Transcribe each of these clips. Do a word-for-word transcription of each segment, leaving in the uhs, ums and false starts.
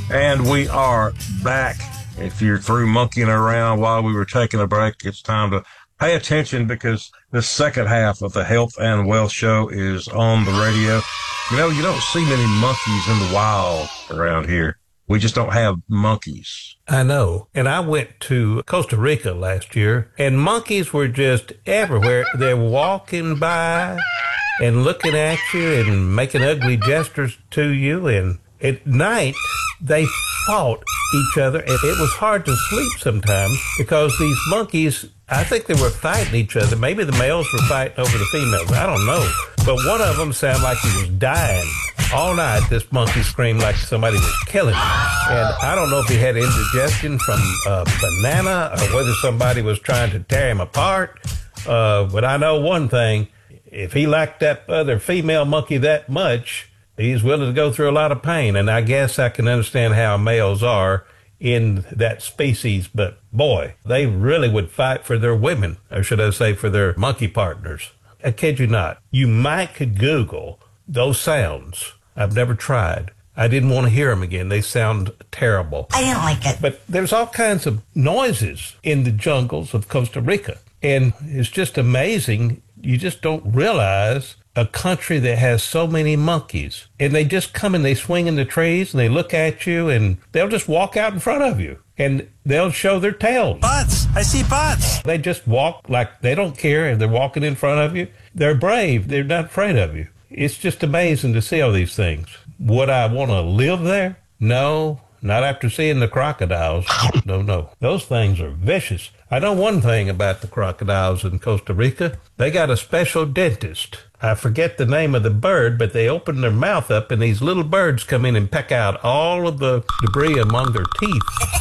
And we are back. If you're through monkeying around while we were taking a break, it's time to pay attention because the second half of the Health and Wealth Show is on the radio. You know, you don't see many monkeys in the wild around here. We just don't have monkeys. I know. And I went to Costa Rica last year, and monkeys were just everywhere. They're walking by and looking at you and making ugly gestures to you. And at night, they fought each other, and it was hard to sleep sometimes because these monkeys, I think they were fighting each other. Maybe the males were fighting over the females. I don't know. But one of them sounded like he was dying. All night, this monkey screamed like somebody was killing him. And I don't know if he had indigestion from a banana or whether somebody was trying to tear him apart. Uh, but I know one thing. If he liked that other female monkey that much, he's willing to go through a lot of pain. And I guess I can understand how males are in that species. But boy, they really would fight for their women, or should I say for their monkey partners. I kid you not. You might could Google those sounds. I've never tried. I didn't want to hear them again. They sound terrible. I didn't like it. But there's all kinds of noises in the jungles of Costa Rica. And it's just amazing. You just don't realize a country that has so many monkeys. And they just come and they swing in the trees and they look at you and they'll just walk out in front of you. And they'll show their tails. Butts! I see butts! They just walk like they don't care if they're walking in front of you. They're brave. They're not afraid of you. It's just amazing to see all these things. Would I want to live there? No, not after seeing the crocodiles. No, no. Those things are vicious. I know one thing about the crocodiles in Costa Rica. They got a special dentist. I forget the name of the bird, but they open their mouth up and these little birds come in and peck out all of the debris among their teeth.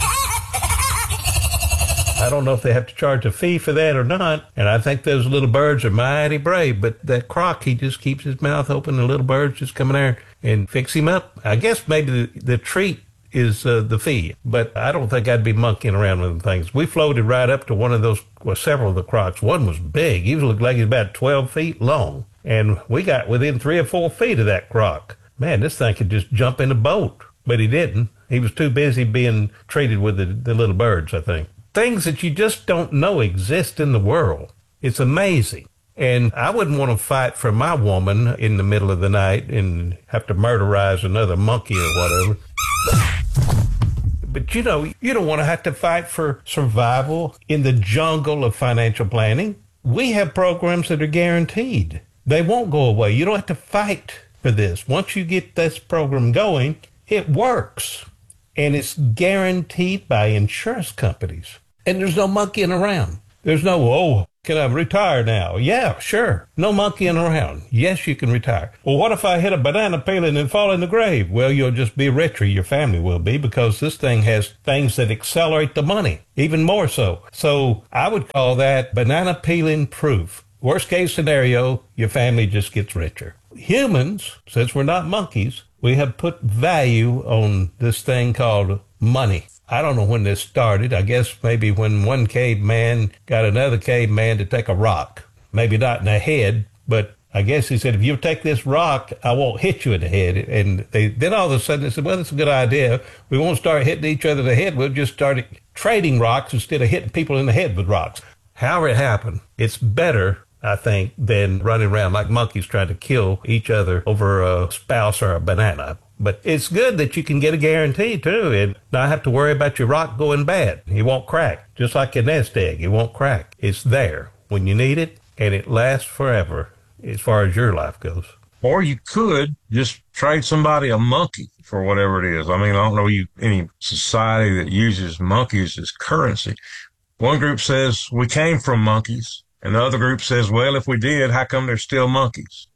I don't know if they have to charge a fee for that or not, and I think those little birds are mighty brave, but that croc, he just keeps his mouth open, and the little birds just come in there and fix him up. I guess maybe the, the treat is uh, the fee, but I don't think I'd be monkeying around with them things. We floated right up to one of those, well, several of the crocs. One was big. He looked like he was about twelve feet long, and we got within three or four feet of that croc. Man, this thing could just jump in a boat, but he didn't. He was too busy being treated with the, the little birds, I think. Things that you just don't know exist in the world. It's amazing. And I wouldn't want to fight for my woman in the middle of the night and have to murderize another monkey or whatever. But, you know, you don't want to have to fight for survival in the jungle of financial planning. We have programs that are guaranteed. They won't go away. You don't have to fight for this. Once you get this program going, it works. And it's guaranteed by insurance companies. And there's no monkeying around. There's no, oh, can I retire now? Yeah, sure. No monkeying around. Yes, you can retire. Well, what if I hit a banana peeling and fall in the grave? Well, you'll just be richer. Your family will be, because this thing has things that accelerate the money, even more so. So I would call that banana peeling proof. Worst case scenario, your family just gets richer. Humans, since we're not monkeys, we have put value on this thing called money. I don't know when this started. I guess maybe when one caveman got another caveman to take a rock. Maybe not in the head, but I guess he said, if you take this rock, I won't hit you in the head. And they, then all of a sudden they said, well, that's a good idea. We won't start hitting each other in the head. We'll just start trading rocks instead of hitting people in the head with rocks. However it happened, it's better, I think, than running around like monkeys trying to kill each other over a spouse or a banana. But it's good that you can get a guarantee, too, and not have to worry about your rock going bad. It won't crack. Just like your nest egg, it won't crack. It's there when you need it, and it lasts forever as far as your life goes. Or you could just trade somebody a monkey for whatever it is. I mean, I don't know you any society that uses monkeys as currency. One group says we came from monkeys. And the other group says, well, if we did, how come they're still monkeys?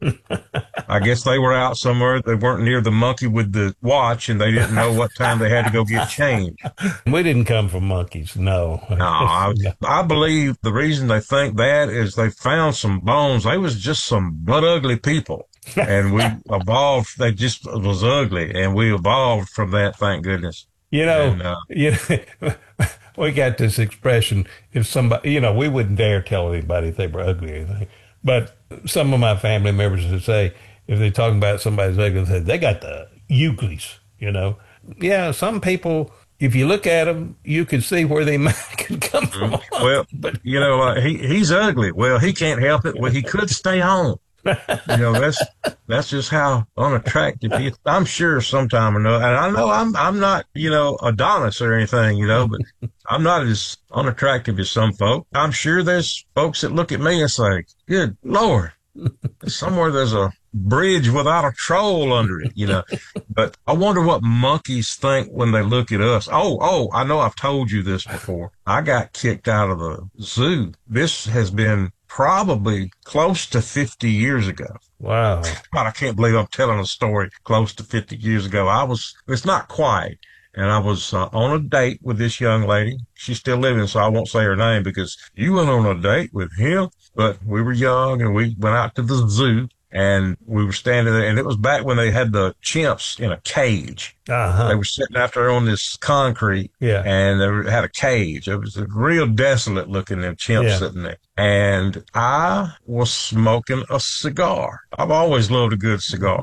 I guess they were out somewhere. They weren't near the monkey with the watch, and they didn't know what time they had to go get change. We didn't come from monkeys, no. No, I, I believe the reason they think that is they found some bones. They was just some butt ugly people. And we evolved. They just was ugly, and we evolved from that, thank goodness. You know, and, uh, you know we got this expression, if somebody, you know, we wouldn't dare tell anybody if they were ugly or anything. But some of my family members would say, if they're talking about somebody's ugly, they say, they got the uglies. you know. Yeah, some people, if you look at them, you can see where they might could come from. Mm-hmm. Well, but you know, like he he's ugly. Well, he can't help it. Well, he could stay home. You know, that's that's just how unattractive he is. I'm sure sometime or another, and I know I'm I'm not, you know, Adonis or anything, you know, but I'm not as unattractive as some folk. I'm sure there's folks that look at me and say, "Good Lord, somewhere there's a bridge without a troll under it," you know. But I wonder what monkeys think when they look at us. Oh, oh, I know I've told you this before. I got kicked out of the zoo. This has been probably close to fifty years ago. Wow. God, I can't believe I'm telling a story close to fifty years ago. I was, it's not quite. And I was uh, on a date with this young lady. She's still living, so I won't say her name because you went on a date with him. But we were young and we went out to the zoo and we were standing there. And it was back when they had the chimps in a cage. Uh-huh. They were sitting out there on this concrete. Yeah. And they had a cage. It was a real desolate looking them chimps yeah. sitting there. And I was smoking a cigar. I've always loved a good cigar.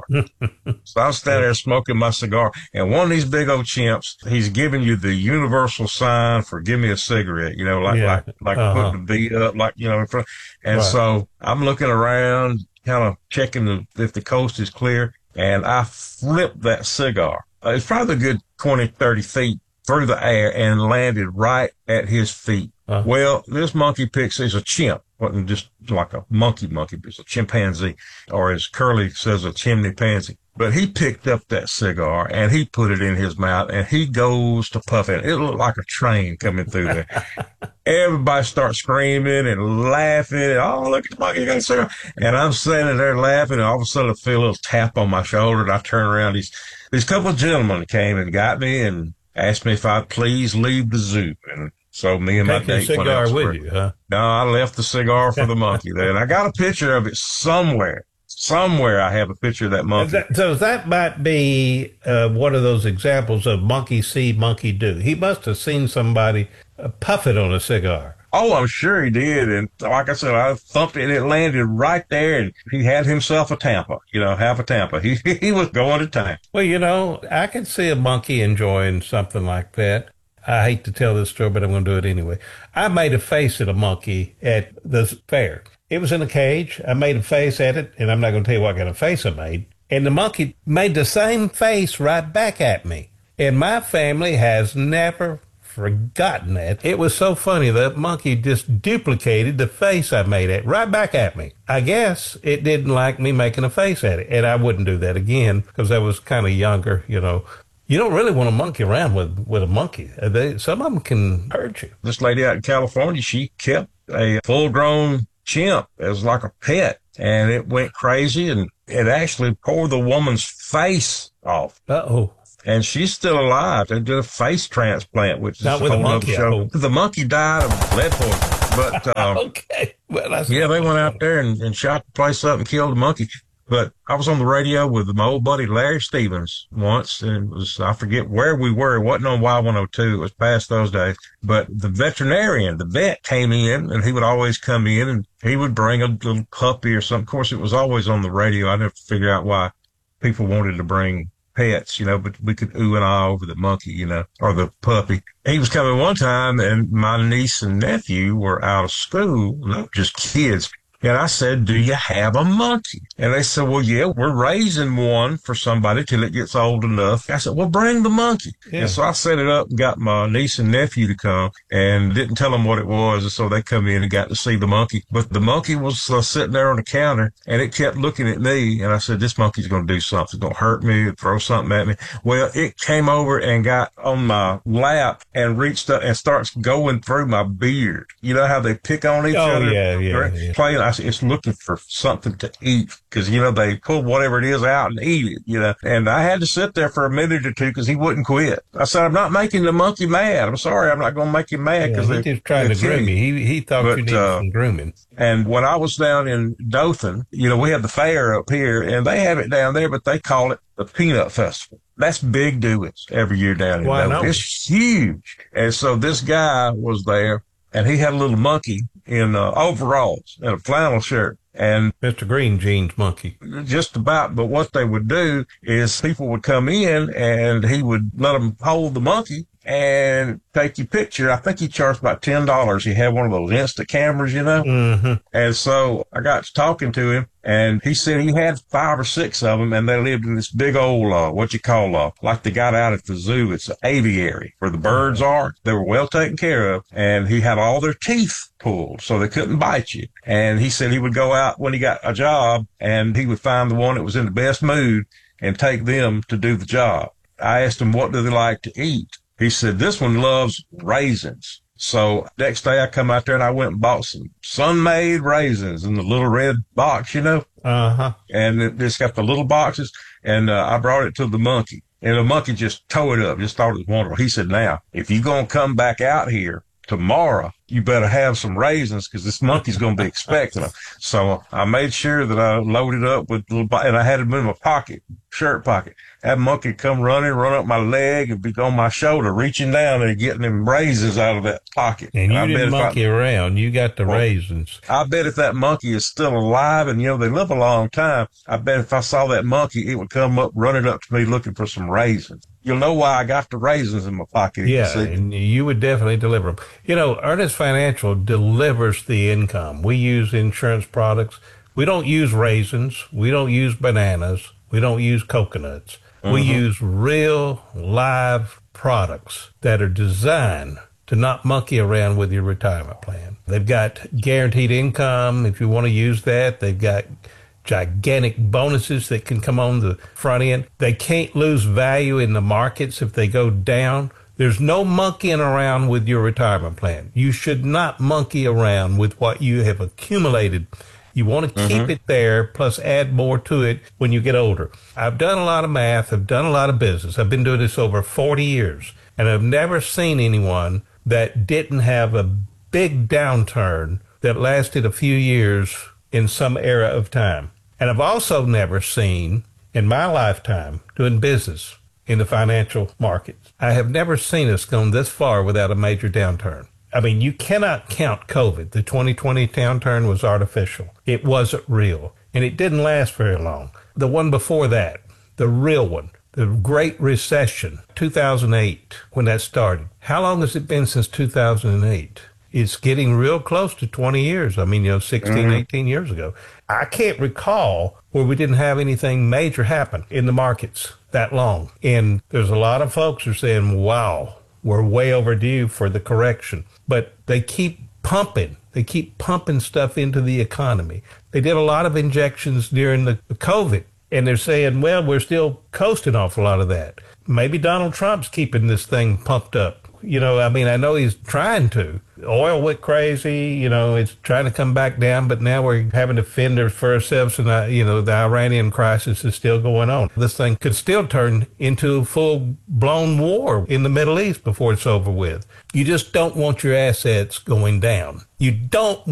So I was standing there smoking my cigar. And one of these big old chimps, he's giving you the universal sign for give me a cigarette, you know, like, yeah. like, like uh-huh. putting the beat up, like, you know, in front. And right. so I'm looking around, kind of checking the, if the coast is clear. And I flipped that cigar. Uh, it's probably a good twenty, thirty feet through the air and landed right at his feet. Uh-huh. Well, this monkey picks, is a chimp. Wasn't just like a monkey monkey, but it's a chimpanzee, or as Curly says, a chimney pansy. But he picked up that cigar and he put it in his mouth and he goes to puff it. It looked like a train coming through there. Everybody starts screaming and laughing. And, oh, look at the monkey, you got a cigar. And I'm standing there laughing, and all of a sudden I feel a little tap on my shoulder, and I turn around. These, these couple of gentlemen came and got me and asked me if I'd please leave the zoo. And so me and my Take date the went cigar elsewhere. with you, huh? No, I left the cigar for the monkey there. And I got a picture of it somewhere. Somewhere I have a picture of that monkey. That, so that might be uh, one of those examples of monkey see, monkey do. He must have seen somebody uh, puff it on a cigar. Oh, I'm sure he did. And like I said, I thumped it and it landed right there. And he had himself a Tampa, you know, half a Tampa. He, he was going to town. Well, you know, I can see a monkey enjoying something like that. I hate to tell this story, but I'm going to do it anyway. I made a face at a monkey at the fair. It was in a cage. I made a face at it, and I'm not going to tell you what kind of face I made. And the monkey made the same face right back at me. And my family has never forgotten that. It was so funny. The monkey just duplicated the face I made at right back at me. I guess it didn't like me making a face at it. And I wouldn't do that again because I was kind of younger, you know. You don't really want to monkey around with, with a monkey. They, some of them can hurt you. This lady out in California, she kept a full-grown chimp as like a pet, and it went crazy, and it actually tore the woman's face off. Uh-oh. And she's still alive. They did a face transplant, which Not is with a a whole monkey, other show. The monkey died of lead poisoning. But, um, okay. Well, that's yeah, they went out there and, and shot the place up and killed the monkey. But I was on the radio with my old buddy Larry Stevens once, and it was, I forget where we were. It wasn't on Y one oh two. It was past those days. But the veterinarian, the vet came in, and he would always come in, and he would bring a little puppy or something. Of course, it was always on the radio. I never figured out why people wanted to bring pets, you know, but we could ooh and ah over the monkey, you know, or the puppy. He was coming one time, and my niece and nephew were out of school, not just kids. And I said, do you have a monkey? And they said, well, yeah, we're raising one for somebody till it gets old enough. I said, well, bring the monkey. Yeah. And so I set it up and got my niece and nephew to come and didn't tell them what it was. And so they come in and got to see the monkey. But the monkey was uh, sitting there on the counter, and it kept looking at me. And I said, this monkey's going to do something. It's going to hurt me, throw something at me. Well, it came over and got on my lap and reached up and starts going through my beard. You know how they pick on each oh, other? Yeah, yeah, yeah. Playing. I said, it's looking for something to eat because, you know, they pull whatever it is out and eat it, you know. And I had to sit there for a minute or two because he wouldn't quit. I said, I'm not making the monkey mad. I'm sorry. I'm not going to make him mad because yeah, he's just trying to groom you. He, he thought but, you needed uh, some grooming. And when I was down in Dothan, you know, we had the fair up here and they have it down there, but they call it the Peanut Festival. That's big doings every year down in well, Dothan. It's huge. And so this guy was there and he had a little monkey in uh, overalls and a flannel shirt. And Mister Green Jeans monkey. just about, but what they would do is people would come in and he would let them hold the monkey and take your picture. I think he charged about ten dollars. He had one of those instant cameras, you know? Mm-hmm. And so I got to talking to him, and he said he had five or six of them, and they lived in this big old, uh, what you call, uh, like they got out at the zoo. It's an aviary where the birds are. They were well taken care of, and he had all their teeth pulled so they couldn't bite you. And he said he would go out when he got a job, and he would find the one that was in the best mood and take them to do the job. I asked him, what do they like to eat? He said, this one loves raisins. So next day I come out there and I went and bought some Sun-Maid raisins in the little red box, you know? Uh-huh. And it just got the little boxes, and uh, I brought it to the monkey. And the monkey just tore it up, just thought it was wonderful. He said, now, if you're going to come back out here tomorrow, you better have some raisins because this monkey's going to be expecting them. So I made sure that I loaded up with little, and I had them in my pocket, shirt pocket. That monkey come running, run up my leg and be on my shoulder, reaching down and getting them raisins out of that pocket. And you I didn't monkey I, around. You got the well, raisins. I bet if that monkey is still alive, and, you know, they live a long time, I bet if I saw that monkey, it would come up, running up to me looking for some raisins. You'll know why I got the raisins in my pocket. Yeah, and you would definitely deliver them. You know, Ernest Financial delivers the income. We use insurance products. We don't use raisins. We don't use bananas. We don't use coconuts. Mm-hmm. We use real, live products that are designed to not monkey around with your retirement plan. They've got guaranteed income if you want to use that. They've got gigantic bonuses that can come on the front end. They can't lose value in the markets if they go down. There's no monkeying around with your retirement plan. You should not monkey around with what you have accumulated. You want to keep mm-hmm. it there, plus add more to it when you get older. I've done a lot of math. I've done a lot of business. I've been doing this over forty years, and I've never seen anyone that didn't have a big downturn that lasted a few years in some era of time. And I've also never seen, in my lifetime, doing business in the financial markets, I have never seen us gone this far without a major downturn. I mean, you cannot count COVID. The twenty twenty downturn was artificial. It wasn't real, and it didn't last very long. The one before that, the real one, the Great Recession, two thousand eight, when that started. How long has it been since two thousand eight? It's getting real close to twenty years. I mean, you know, sixteen, mm-hmm. eighteen years ago. I can't recall where we didn't have anything major happen in the markets that long. And there's a lot of folks who are saying, wow, we're way overdue for the correction. But they keep pumping. They keep pumping stuff into the economy. They did a lot of injections during the COVID, and they're saying, well, we're still coasting off a lot of that. Maybe Donald Trump's keeping this thing pumped up. You know, I mean, I know he's trying to. Oil went crazy, you know, it's trying to come back down, but now we're having to fend for ourselves, and, uh, you know, the Iranian crisis is still going on. This thing could still turn into a full-blown war in the Middle East before it's over with. You just don't want your assets going down. You don't